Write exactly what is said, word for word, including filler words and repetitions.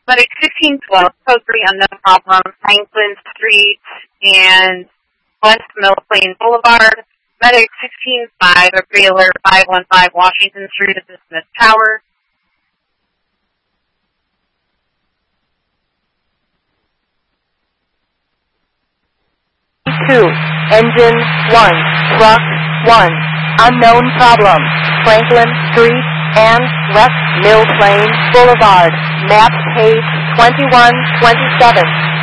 Medic sixteen twelve, code three unknown problem, Franklin Street and West Mill Plain Boulevard. Medic sixteen five, a pre-alert five one five Washington Street at the Smith Tower. two, engine one, truck one, unknown problem, Franklin Street and West Mill Plain Boulevard, map page twenty-one twenty-seven.